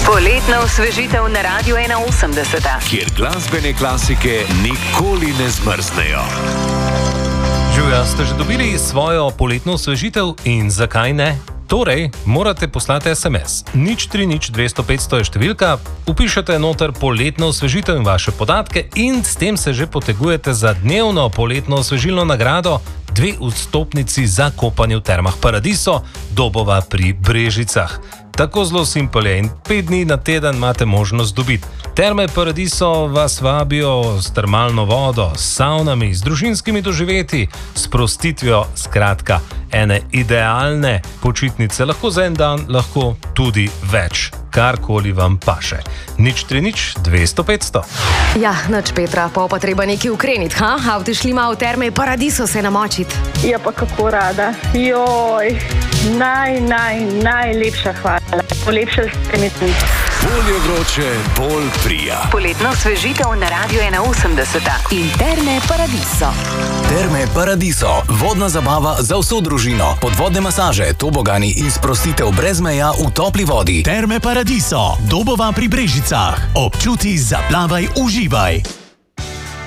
Poletna osvežitev na Radiu 81, kjer glasbene klasike nikoli ne zmrznejo. Živja, ste že dobili svojo poletno osvežitev in zakaj ne? Torej, morate poslati SMS. 030 200 500 je številka, upišete noter poletno osvežitev in vaše podatke in s tem se že potegujete za dnevno poletno osvežilno nagrado, 2 vstopnici za kopanje v termah Paradiso, Dobova pri Brežicah. Tako zelo simpel je in 5 dni na teden imate možnost dobiti. Terme Paradiso vas vabijo s termalno vodo, s savnami, z družinskimi doživetji, s prostitvijo, skratka, ene idealne počitnice, lahko za en dan, lahko tudi več. Karkoli vam paše. 030 200 500. Ja, noč Petra, pa treba nekaj ukreniti, ha? Avti šli malo v terme Paradiso se namočiti. Ja, pa kako rada. Joj, najlepša hvala. Polepšali ste mi tudi. Bolje vroče, bolj prija. Poletna osvežitev na Radiu 81 in Terme Paradiso. Terme Paradiso, vodna zabava za vso družino, podvodne masaže, tobogani in sprostitev brez meja v topli vodi. Terme Paradiso, Dobova pri Brežicah. Občuti, zaplavaj, uživaj.